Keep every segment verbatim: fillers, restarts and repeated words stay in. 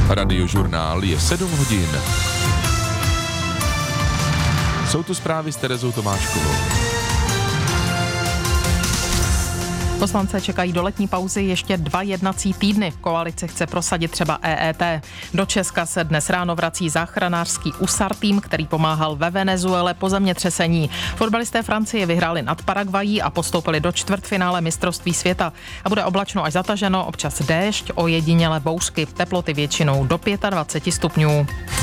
Radiožurnál je sedm hodin. Jsou tu zprávy s Terezou Tomáškovou. Poslance čekají do letní pauzy ještě dva jednací týdny. Koalice chce prosadit třeba E E T. Do Česka se dnes ráno vrací záchranářský U S A R tým, který pomáhal ve Venezuele po zemětřesení. Fotbalisté Francie vyhráli nad Paragvají a postoupili do čtvrtfinále mistrovství světa. A bude oblačno až zataženo, občas déšť, ojedinělé bouřky, teploty většinou do dvacet pět stupňů.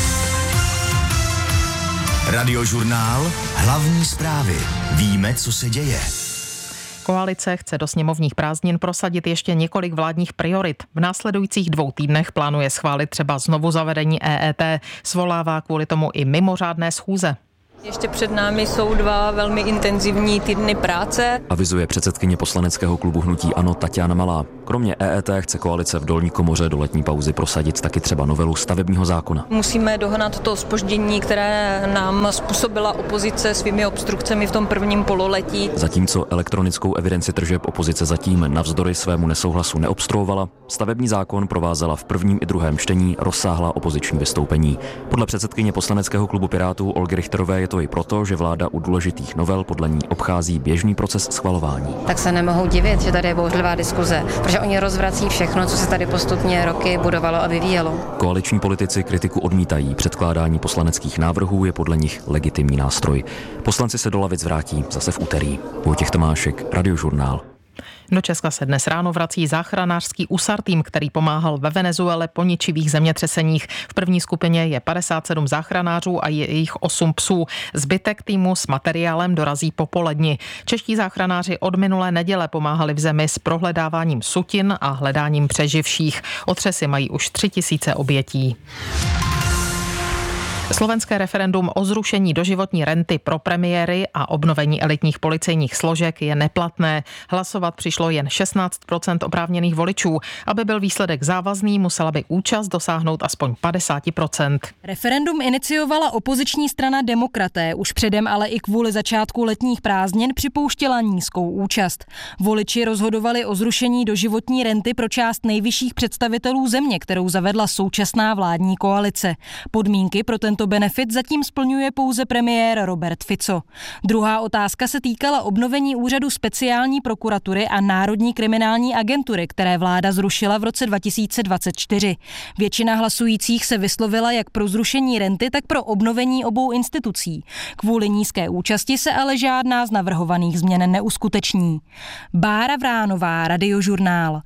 Radiožurnál, hlavní zprávy. Víme, co se děje. Koalice chce do sněmovních prázdnin prosadit ještě několik vládních priorit. V následujících dvou týdnech plánuje schválit třeba znovu zavedení E E T. Svolává kvůli tomu i mimořádné schůze. Ještě před námi jsou dva velmi intenzivní týdny práce. Avizuje předsedkyně poslaneckého klubu hnutí ANO Taťána Malá. Kromě E E T chce koalice v dolní komoře do letní pauzy prosadit taky třeba novelu stavebního zákona. Musíme dohnat to zpoždění, které nám způsobila opozice svými obstrukcemi v tom prvním pololetí. Zatímco elektronickou evidenci tržeb opozice zatím navzdory svému nesouhlasu neobstruovala, stavební zákon provázela v prvním i druhém čtení rozsáhlá opoziční vystoupení. Podle předsedkyně poslaneckého klubu Pirátů Olgy Richterové je to i proto, že vláda u důležitých novel podle ní obchází běžný proces schvalování. Tak se nemohou divit, že tady je bouřlivá diskuze, protože oni rozvrací všechno, co se tady postupně roky budovalo a vyvíjelo. Koaliční politici kritiku odmítají. Předkládání poslaneckých návrhů je podle nich legitimní nástroj. Poslanci se do lavic vrátí zase v úterý. Vojtěch Tomášek, Radiožurnál. Do Česka se dnes ráno vrací záchranářský U S A R tým, který pomáhal ve Venezuele po ničivých zemětřeseních. V první skupině je padesát sedm záchranářů a je jich osm psů. Zbytek týmu s materiálem dorazí popoledni. Čeští záchranáři od minulé neděle pomáhali v zemi s prohledáváním sutin a hledáním přeživších. Otřesy mají už tři tisíce obětí. Slovenské referendum o zrušení doživotní renty pro premiéry a obnovení elitních policejních složek je neplatné. Hlasovat přišlo jen šestnáct procent oprávněných voličů. Aby byl výsledek závazný, musela by účast dosáhnout aspoň padesát procent. Referendum iniciovala opoziční strana Demokraté, už předem ale i kvůli začátku letních prázdnin připouštěla nízkou účast. Voliči rozhodovali o zrušení doživotní renty pro část nejvyšších představitelů země, kterou zavedla současná vládní koalice. Podmínky pro ten Tento benefit zatím splňuje pouze premiér Robert Fico. Druhá otázka se týkala obnovení úřadu speciální prokuratury a Národní kriminální agentury, které vláda zrušila v roce dva tisíce dvacet čtyři. Většina hlasujících se vyslovila jak pro zrušení renty, tak pro obnovení obou institucí. Kvůli nízké účasti se ale žádná z navrhovaných změn neuskuteční. Bára Vránová, Radiožurnál.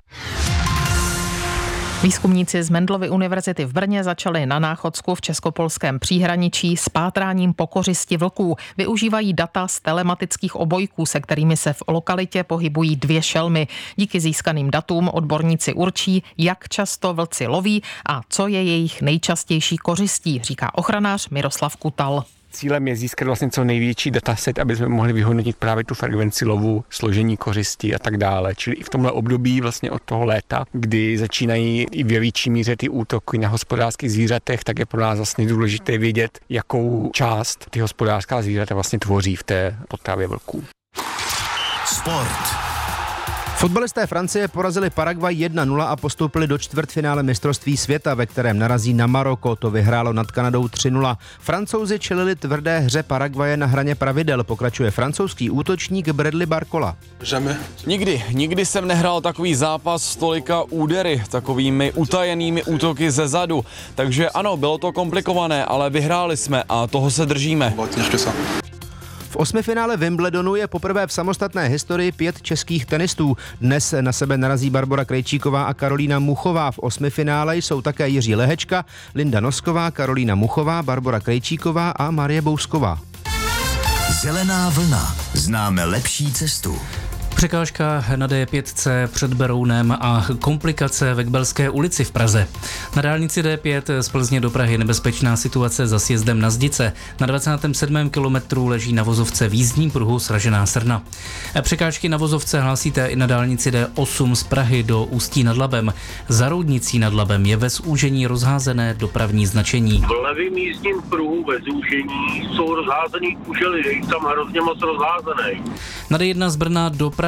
Výzkumníci z Mendelovy univerzity v Brně začali na Náchodsku v českopolském příhraničí s pátráním po kořisti vlků. Využívají data z telematických obojků, se kterými se v lokalitě pohybují dvě šelmy. Díky získaným datům odborníci určí, jak často vlci loví a co je jejich nejčastější kořistí, říká ochranář Miroslav Kutal. Cílem je získat vlastně co největší dataset, aby jsme mohli vyhodnotit právě tu frekvenci lovu, složení kořistí a tak dále. Čili i v tomhle období vlastně od toho léta, kdy začínají i ve větší míře ty útoky na hospodářských zvířatech, tak je pro nás vlastně důležité vědět, jakou část ty hospodářská zvířata vlastně tvoří v té potravě vlků. Sport. Fotbalisté Francie porazili Paragvaj jedna nula a postoupili do čtvrtfinále mistrovství světa, ve kterém narazí na Maroko. To vyhrálo nad Kanadou tři nula. Francouzi čelili tvrdé hře Paragvaje na hraně pravidel, pokračuje francouzský útočník Bradley Barcola. Nikdy, nikdy jsem nehrál takový zápas s tolika údery, takovými utajenými útoky ze zadu. Takže ano, bylo to komplikované, ale vyhráli jsme a toho se držíme. V osmifinále Wimbledonu je poprvé v samostatné historii pět českých tenistů. Dnes na sebe narazí Barbora Krejčíková a Karolína Muchová. V osmifinále jsou také Jiří Lehečka, Linda Nosková, Karolína Muchová, Barbora Krejčíková a Marie Bousková. Zelená vlna. Známe lepší cestu. Překážka na D pět před Berounem a komplikace ve Kbelské ulici v Praze. Na dálnici D pět z Plzně do Prahy nebezpečná situace za sjezdem na Zdice. Na dvacátém sedmém kilometru leží na vozovce v jízdním pruhu sražená srna. Překážky na vozovce hlásíte i na dálnici D osm z Prahy do Ústí nad Labem. Za Roudnicí nad Labem je ve zúžení rozházené dopravní značení. V levém jízdním pruhu ve zúžení jsou rozházený kužely, je tam hrozně moc rozházený. Na D jedna z Brna do Prahy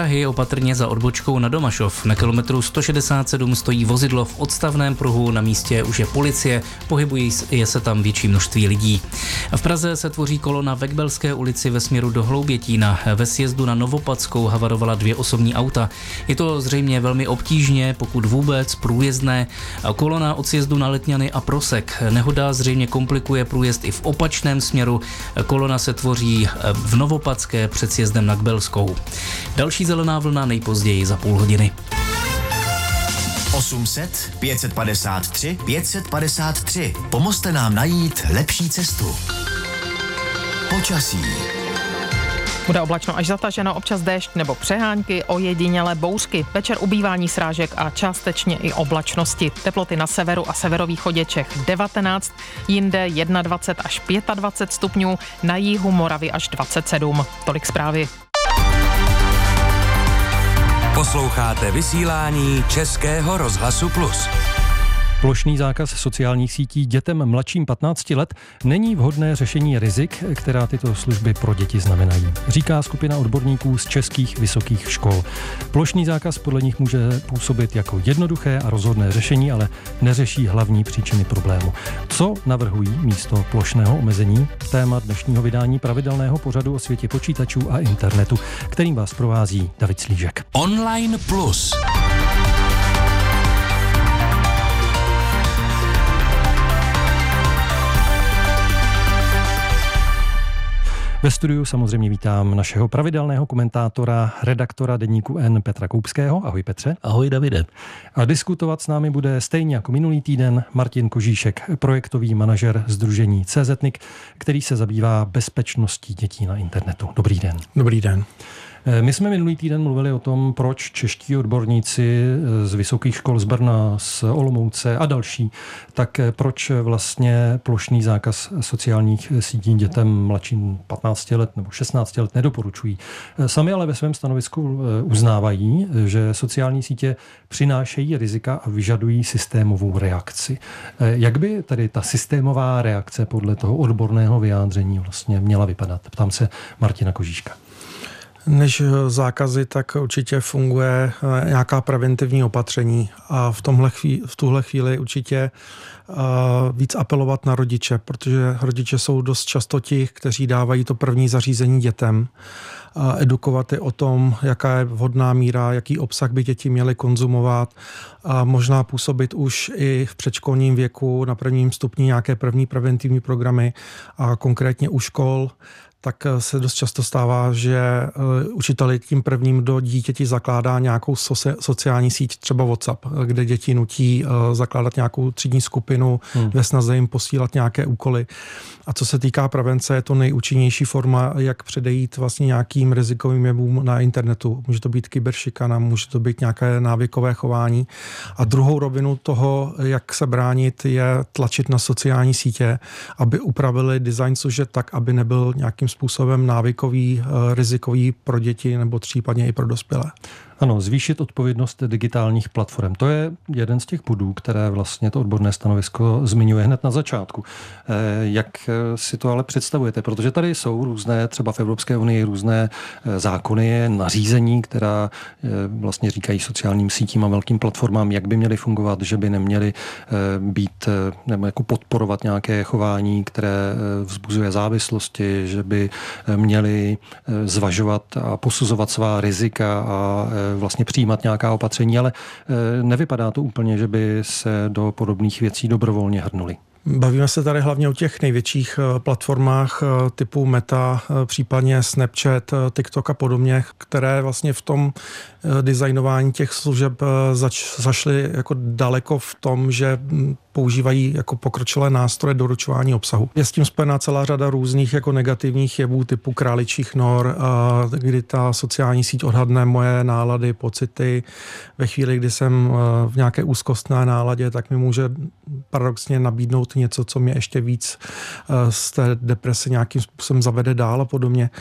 Prahy opatrně za odbočkou na Domašov. Na kilometru sto šedesát sedm stojí vozidlo v odstavném pruhu, na místě už je policie, pohybují je se tam větší množství lidí. V Praze se tvoří kolona v Ekbelské ulici ve směru do Hloubětína. Ve sjezdu na Novopadskou havarovala dvě osobní auta. Je to zřejmě velmi obtížně, pokud vůbec průjezdné. Kolona od sjezdu na Letňany a Prosek. Nehoda zřejmě komplikuje průjezd i v opačném směru. Kolona se tvoří v Novopadské před sjezdem na Kbelskou. Další zelená vlna nejpozději za půl hodiny. osm set, pět set padesát tři, pět set padesát tři. Pomozte nám najít lepší cestu. Počasí. Bude oblačno až zataženo, občas déšť nebo přehánky, ojedinělé bouřky. Večer ubývání srážek a částečně i oblačnosti. Teploty na severu a severovýchodě Čech devatenáct, jinde dvacet jedna až dvacet pět stupňů, na jihu Moravy až dvacet sedm. Tolik zprávy. Posloucháte vysílání Českého rozhlasu Plus. Plošný zákaz sociálních sítí dětem mladším patnácti let není vhodné řešení rizik, která tyto služby pro děti znamenají, říká skupina odborníků z českých vysokých škol. Plošný zákaz podle nich může působit jako jednoduché a rozhodné řešení, ale neřeší hlavní příčiny problému. Co navrhují místo plošného omezení? Téma dnešního vydání pravidelného pořadu o světě počítačů a internetu, kterým vás provází David Slížek. Online Plus. Ve studiu samozřejmě vítám našeho pravidelného komentátora, redaktora deníku N Petra Koupského. Ahoj Petře. Ahoj Davide. A diskutovat s námi bude stejně jako minulý týden Martin Kožíšek, projektový manažer sdružení C Z N I C, který se zabývá bezpečností dětí na internetu. Dobrý den. Dobrý den. My jsme minulý týden mluvili o tom, proč čeští odborníci z vysokých škol z Brna, z Olomouce a další, tak proč vlastně plošný zákaz sociálních sítí dětem mladším patnácti let nebo šestnácti let nedoporučují. Sami ale ve svém stanovisku uznávají, že sociální sítě přinášejí rizika a vyžadují systémovou reakci. Jak by tedy ta systémová reakce podle toho odborného vyjádření vlastně měla vypadat? Ptám se Martina Kožíška. Než zákazy, tak určitě funguje nějaká preventivní opatření a v, tomhle chvíli, v tuhle chvíli určitě víc apelovat na rodiče, protože rodiče jsou dost často ti, kteří dávají to první zařízení dětem. Edukovat je o tom, jaká je vhodná míra, jaký obsah by děti měly konzumovat a možná působit už i v předškolním věku na prvním stupni nějaké první preventivní programy a konkrétně u škol. Tak se dost často stává, že učitel tím prvním do dítěti zakládá nějakou sociální síť, třeba WhatsApp, kde děti nutí zakládat nějakou třídní skupinu, hmm. ve snaze jim posílat nějaké úkoly. A co se týká prevence, je to nejúčinnější forma, jak předejít vlastně nějakým rizikovým jevům na internetu. Může to být kyberšikana, může to být nějaké návykové chování. A druhou rovinu toho, jak se bránit, je tlačit na sociální sítě, aby upravili design služeb tak, aby nebyl nějakým způsobem návykový, rizikový pro děti nebo případně i pro dospělé. Ano, zvýšit odpovědnost digitálních platform. To je jeden z těch bodů, které vlastně to odborné stanovisko zmiňuje hned na začátku. Jak si to ale představujete? Protože tady jsou různé, třeba v Evropské unii, různé zákony, nařízení, která vlastně říkají sociálním sítím a velkým platformám, jak by měly fungovat, že by neměly být nebo jako podporovat nějaké chování, které vzbuzuje závislosti, že by měly zvažovat a posuzovat svá rizika a vlastně přijímat nějaká opatření, ale nevypadá to úplně, že by se do podobných věcí dobrovolně hrnuli. Bavíme se tady hlavně o těch největších platformách typu Meta, případně Snapchat, TikTok a podobně, které vlastně v tom designování těch služeb zač- zašly jako daleko v tom, že používají jako pokročilé nástroje doručování obsahu. Je s tím spojená celá řada různých jako negativních jevů typu králičích nor, kdy ta sociální síť odhadne moje nálady, pocity. Ve chvíli, kdy jsem v nějaké úzkostné náladě, tak mi může paradoxně nabídnout něco, co mě ještě víc z té deprese nějakým způsobem zavede dál a podobně.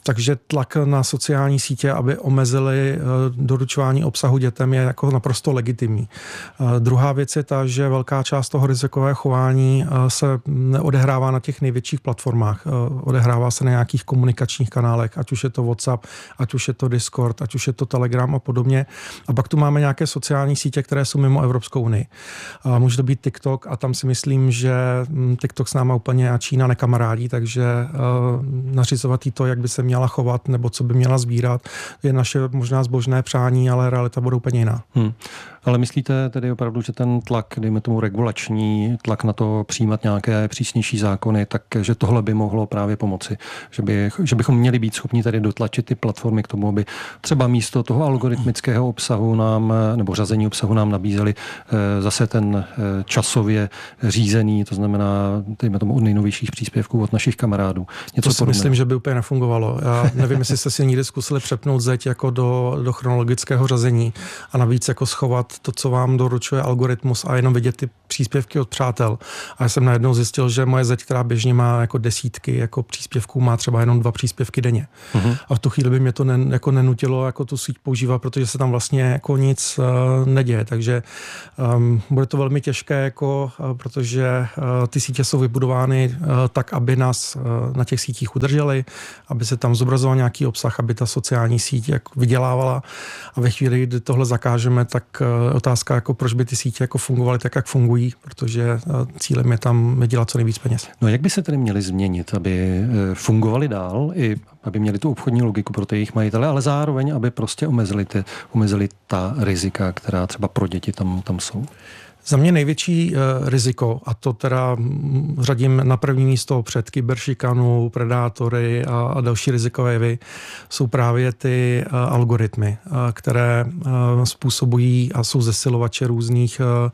Takže tlak na sociální sítě, aby omezili doručování obsahu dětem, je jako naprosto legitimní. Druhá věc je ta, že velká část toho rizikového chování se neodehrává na těch největších platformách. Odehrává se na nějakých komunikačních kanálech, ať už je to WhatsApp, ať už je to Discord, ať už je to Telegram a podobně. A pak tu máme nějaké sociální sítě, které jsou mimo Evropskou unii. Může to být TikTok a tam si myslím, že TikTok s náma úplně a Čína nekamarádí, takže nařizovat jí to, jak by se měla chovat nebo co by měla sbírat, je naše možná zbožné přání, ale realita bude úplně jiná. Hmm. Ale myslíte tedy opravdu, že ten tlak, dejme tomu regulační, tlak na to přijímat nějaké přísnější zákony, takže tohle by mohlo právě pomoci? Že, by, že bychom měli být schopni tady dotlačit ty platformy k tomu, aby třeba místo toho algoritmického obsahu nám, nebo řazení obsahu nám nabízeli zase ten časově řízený, to znamená, dejme tomu od nejnovějších příspěvků od našich kamarádů. Něco to si podobné. Myslím, že by úplně nefungovalo. Já nevím, jestli jste si někdy zkusili přepnout zeď jako do, do chronologického řazení a navíc jako schovat to, co vám doručuje algoritmus a jenom vidět ty příspěvky od přátel. A já jsem najednou zjistil, že moje zeď, která běžně má jako desítky jako příspěvků, má třeba jenom dva příspěvky denně. Uh-huh. A v tu chvíli by mě to ne, jako nenutilo jako tu síť používat, protože se tam vlastně jako nic uh, neděje. Takže um, bude to velmi těžké, jako, uh, protože uh, ty sítě jsou vybudovány uh, tak, aby nás uh, na těch sítích udrželi, aby se tam zobrazoval nějaký obsah, aby ta sociální síť jako vydělávala. A ve chvíli, kdy tohle zakážeme, tak uh, otázka, jako proč by ty sítě jako fungovaly tak, jak fungují, protože cílem je tam dělat co nejvíc peněz. No jak by se tedy měly změnit, aby fungovaly dál, i aby měli tu obchodní logiku pro ty jejich majitele, ale zároveň, aby prostě omezili, ty, omezili ta rizika, která třeba pro děti tam, tam jsou? Za mě největší uh, riziko, a to teda řadím na první místo před kyberšikanou, predátory a, a další rizikové jevy, jsou právě ty uh, algoritmy, uh, které uh, způsobují a jsou zesilovače různých uh,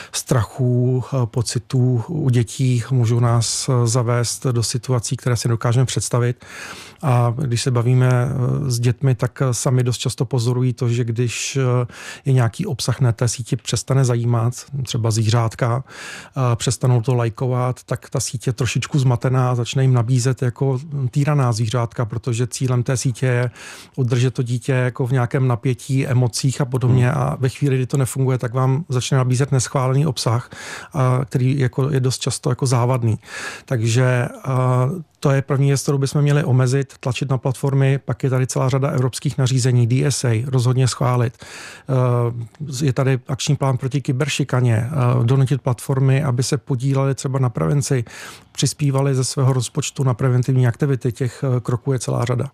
strachů, uh, pocitů u dětí, můžou nás uh, zavést do situací, které si dokážeme představit. A když se bavíme s dětmi, tak sami dost často pozorují to, že když je nějaký obsah na té síti přestane zajímat, třeba zvířátka, přestanou to lajkovat, tak ta sítě je trošičku zmatená a začne jim nabízet jako týraná zvířátka, protože cílem té sítě je udržet to dítě jako v nějakém napětí, emocích a podobně. A ve chvíli, kdy to nefunguje, tak vám začne nabízet neschválený obsah, který jako je dost často jako závadný. Takže to je první věc, kterou bychom měli omezit, tlačit na platformy, pak je tady celá řada evropských nařízení, D S A, rozhodně schválit. Je tady akční plán proti kyberšikaně, donutit platformy, aby se podílely třeba na prevenci, přispívali ze svého rozpočtu na preventivní aktivity, těch kroků je celá řada.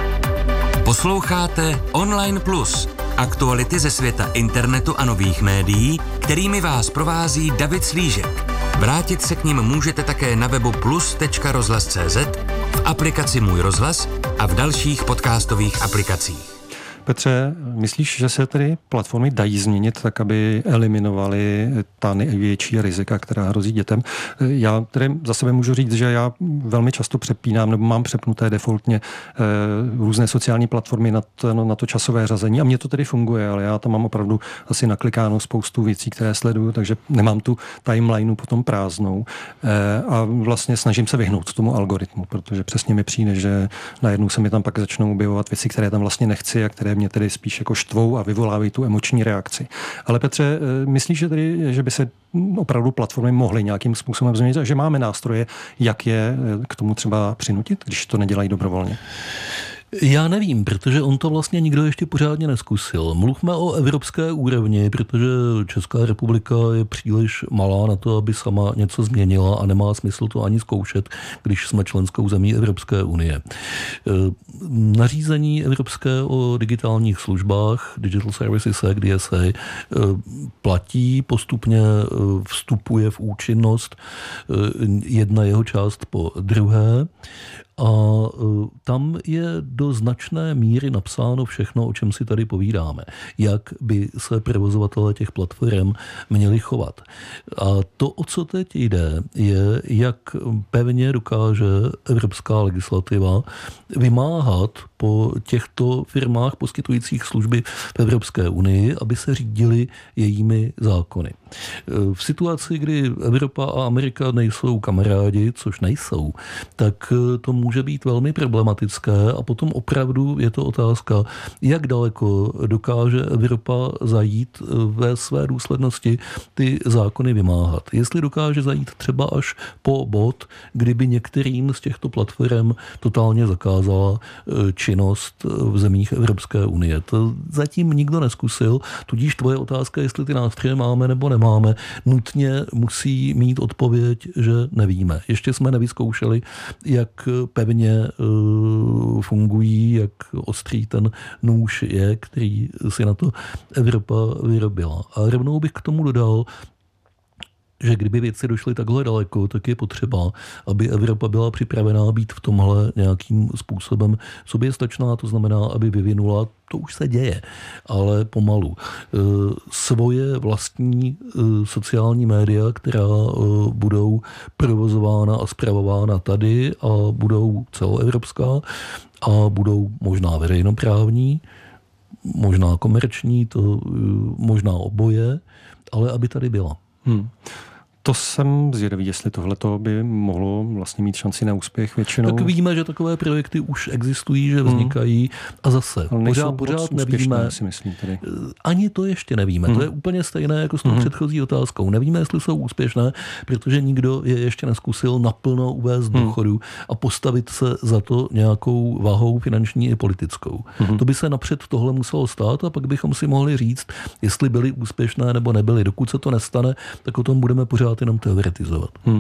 Posloucháte Online Plus, aktuality ze světa internetu a nových médií, kterými vás provází David Slížek. Vrátit se k nim můžete také na webu plus tečka rozhlas tečka cé zet, v aplikaci Můj rozhlas a v dalších podcastových aplikacích. Petře, myslíš, že se tedy platformy dají změnit tak, aby eliminovaly ta největší rizika, která hrozí dětem? Já tedy za sebe můžu říct, že já velmi často přepínám nebo mám přepnuté defaultně eh, různé sociální platformy na to, na to časové řazení a mně to tedy funguje, ale já tam mám opravdu asi naklikáno spoustu věcí, které sleduju, takže nemám tu timelineu potom prázdnou eh, a vlastně snažím se vyhnout tomu algoritmu, protože přesně mi přijde, že najednou se mi tam pak začnou objevovat věci, které tam vlastně nechci a které mě tedy spíš jako štvou a vyvolávají tu emoční reakci. Ale Petře, myslíš, že, tedy, že by se opravdu platformy mohly nějakým způsobem změnit a že máme nástroje, jak je k tomu třeba přinutit, když to nedělají dobrovolně? Já nevím, protože on to vlastně nikdo ještě pořádně neskusil. Mluvme o evropské úrovni, protože Česká republika je příliš malá na to, aby sama něco změnila a nemá smysl to ani zkoušet, když jsme členskou zemí Evropské unie. Nařízení evropské o digitálních službách, Digital Services Act, D S A, platí, postupně vstupuje v účinnost jedna jeho část po druhé. A tam je do značné míry napsáno všechno, o čem si tady povídáme. Jak by se provozovatelé těch platform měli chovat. A to, o co teď jde, je, jak pevně dokáže evropská legislativa vymáhat po těchto firmách poskytujících služby v Evropské unii, aby se řídili jejími zákony. V situaci, kdy Evropa a Amerika nejsou kamarádi, což nejsou, tak to může být velmi problematické a potom opravdu je to otázka, jak daleko dokáže Evropa zajít ve své důslednosti ty zákony vymáhat. Jestli dokáže zajít třeba až po bod, kdyby některým z těchto platform totálně zakázala činnost v zemích Evropské unie. To zatím nikdo neskusil, tudíž tvoje otázka, jestli ty nástroje máme nebo nemáme, nutně musí mít odpověď, že nevíme. Ještě jsme nevyzkoušeli, jak pevně fungují, jak ostrý ten nůž je, který si na to Evropa vyrobila. A rovnou bych k tomu dodal, že kdyby věci došly takhle daleko, tak je potřeba, aby Evropa byla připravená být v tomhle nějakým způsobem soběstačná, to znamená, aby vyvinula, to už se děje, ale pomalu, svoje vlastní sociální média, která budou provozována a spravována tady a budou celoevropská a budou možná veřejnoprávní, možná komerční, to možná oboje, ale aby tady byla. Hmm. To jsem zvědavý, jestli tohleto by mohlo vlastně mít šanci na úspěch většinou. Tak víme, že takové projekty už existují, že vznikají a zase pořád, pořád nevíme. Si myslím, tedy. Ani to ještě nevíme. Hmm. To je úplně stejné jako s tou hmm. předchozí otázkou. Nevíme, jestli jsou úspěšné, protože nikdo je ještě neskusil naplno uvést hmm. do chodu a postavit se za to nějakou váhou finanční i politickou. Hmm. To by se napřed tohle muselo stát a pak bychom si mohli říct, jestli byly úspěšné nebo nebyly. Dokud se to nestane, tak o tom budeme pořád jenom teoretizovat. Hmm.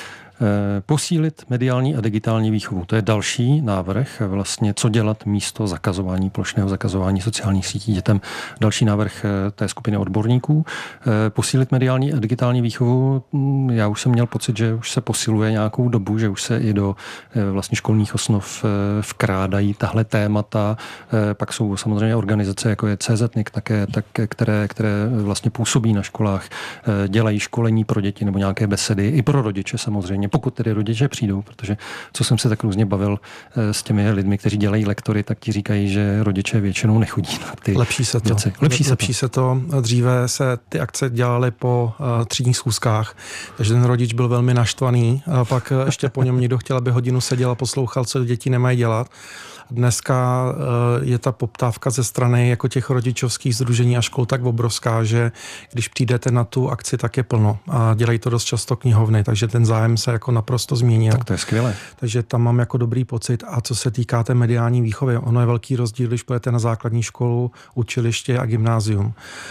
Posílit mediální a digitální výchovu. To je další návrh, vlastně co dělat místo zakazování, plošného zakazování sociálních sítí dětem. Další návrh té skupiny odborníků. Posílit mediální a digitální výchovu, já už jsem měl pocit, že už se posiluje nějakou dobu, že už se i do vlastně školních osnov vkrádají tahle témata. Pak jsou samozřejmě organizace, jako je C Z N I C, také, tak, které, které vlastně působí na školách, dělají školení pro děti nebo nějaké besedy i pro rodiče samozřejmě, pokud tedy rodiče přijdou, protože co jsem se tak různě bavil s těmi lidmi, kteří dělají lektory, tak ti říkají, že rodiče většinou nechodí na ty Lepší se to. věci. Lepší, se, lepší to. se to. Dříve se ty akce dělaly po uh, třídních schůzkách, takže ten rodič byl velmi naštvaný a pak ještě po něm někdo chtěl, aby hodinu seděl a poslouchal, co děti nemají dělat. Dneska je ta poptávka ze strany jako těch rodičovských sdružení a škol tak obrovská, že když přijdete na tu akci, tak je plno. A dělají to dost často knihovny, takže ten zájem se jako naprosto změnil. Tak to je skvělé. Takže tam mám jako dobrý pocit. A co se týká té mediální výchovy, ono je velký rozdíl, když půjdete na základní školu, učiliště a gymnázium.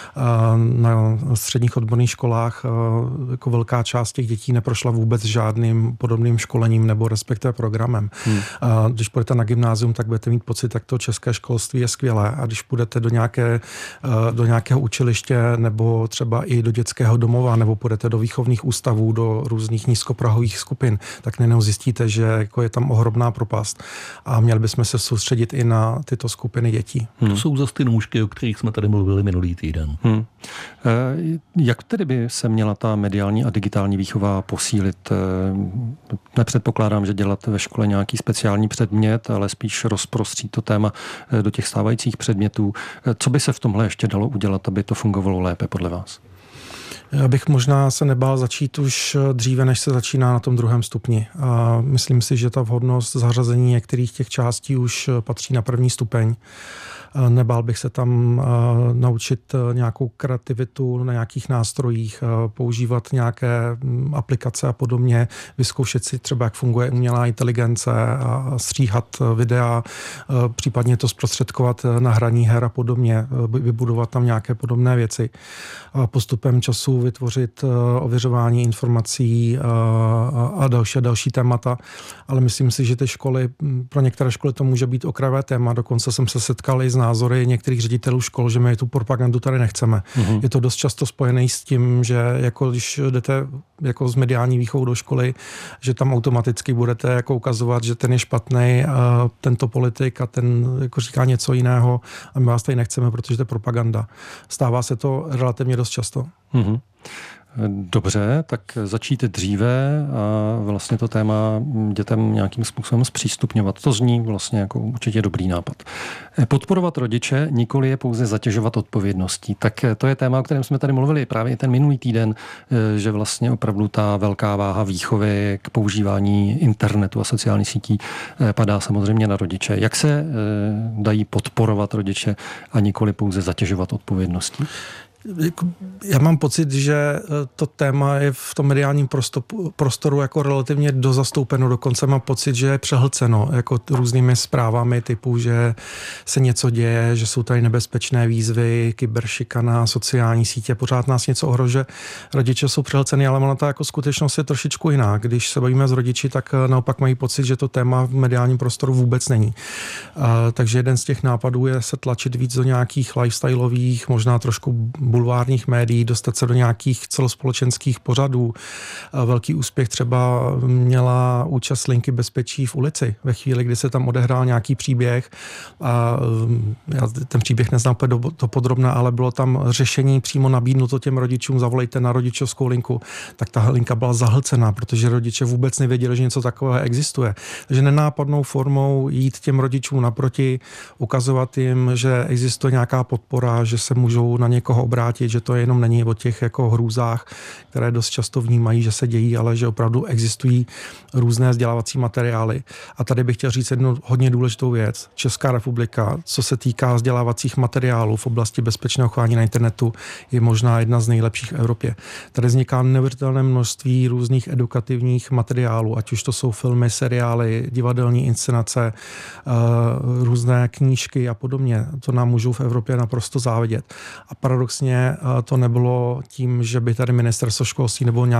Na středních odborných školách jako velká část těch dětí neprošla vůbec žádným podobným školením nebo respektive programem. Hmm. Když půjdete na gymnázium, tak budete mít pocit, tak to české školství je skvělé. A když půjdete do, nějaké, do nějakého učiliště nebo třeba i do dětského domova nebo půjdete do výchovných ústavů, do různých nízkoprahových skupin, tak nejenom zjistíte, že jako je tam ohromná propast. A měli bychom se soustředit i na tyto skupiny dětí. Hmm. To jsou zase ty nůžky, o kterých jsme tady mluvili minulý týden. Hmm. Jak tedy by se měla ta mediální a digitální výchova posílit? Nepředpokládám, že dělat ve škole nějaký speciální předmět, ale spíš rozprostřít to téma do těch stávajících předmětů. Co by se v tomhle ještě dalo udělat, aby to fungovalo lépe podle vás? Já bych možná se nebál začít už dříve, než se začíná na tom druhém stupni. A myslím si, že ta vhodnost zařazení některých těch částí už patří na první stupeň. Nebál bych se tam naučit nějakou kreativitu na nějakých nástrojích, používat nějaké aplikace a podobně, vyzkoušet si třeba, jak funguje umělá inteligence a stříhat videa, případně to zprostředkovat na hraní her a podobně, vybudovat tam nějaké podobné věci. Postupem času vytvořit ověřování informací a další a další témata, ale myslím si, že ty školy, pro některé školy to může být okrajové téma, dokonce jsem se setkal i s názory některých ředitelů škol, že my tu propagandu tady nechceme. Mm-hmm. Je to dost často spojené s tím, že jako když jdete jako z mediální výchovou do školy, že tam automaticky budete jako ukazovat, že ten je špatný, a tento politik a ten jako říká něco jiného a my vás tady nechceme, protože to je propaganda. Stává se to relativně dost často. Mm-hmm. Dobře, tak začít dříve a vlastně to téma dětem nějakým způsobem zpřístupňovat. To zní vlastně jako určitě dobrý nápad. Podporovat rodiče, nikoli je pouze zatěžovat odpovědností. Tak to je téma, o kterém jsme tady mluvili právě ten minulý týden, že vlastně opravdu ta velká váha výchovy k používání internetu a sociálních sítí padá samozřejmě na rodiče. Jak se dají podporovat rodiče a nikoli pouze zatěžovat odpovědností? Já mám pocit, že to téma je v tom mediálním prostoru jako relativně dozastoupeno. Dokonce mám pocit, že je přehlceno jako různými zprávami typu, že se něco děje, že jsou tady nebezpečné výzvy, kyberšikana, sociální sítě, pořád nás něco ohrožuje. Rodiče jsou přehlceny, ale ona ta jako skutečnost je trošičku jiná. Když se bavíme s rodiči, tak naopak mají pocit, že to téma v mediálním prostoru vůbec není. A, takže jeden z těch nápadů je se tlačit víc do nějakých lifestyleových, možná trošku bulvárních médií, dostat se do nějakých celospolečenských pořadů. Velký úspěch třeba měla účast Linky bezpečí v ulici. Ve chvíli, kdy se tam odehrál nějaký příběh, a já ten příběh neznám úplně do, do podrobna, ale bylo tam řešení přímo nabídnuto těm rodičům, zavolejte na rodičovskou linku, tak ta linka byla zahlcená, protože rodiče vůbec nevěděli, že něco takového existuje. Takže nenápadnou formou jít těm rodičům naproti, ukazovat jim, že existuje nějaká podpora, že se můžou na někoho obrátit, že to jenom není o těch jako hrůzách, které dost často vnímají, že se dějí, ale že opravdu existují různé vzdělávací materiály. A tady bych chtěl říct jednu hodně důležitou věc. Česká republika, co se týká vzdělávacích materiálů v oblasti bezpečného chování na internetu, je možná jedna z nejlepších v Evropě. Tady vzniká neuvěřitelné množství různých edukativních materiálů, ať už to jsou filmy, seriály, divadelní inscenace, různé knížky a podobně. To nám můžou v Evropě naprosto závidět. A paradoxně to nebylo tím, že by tady ministerstvo školství nebo nějak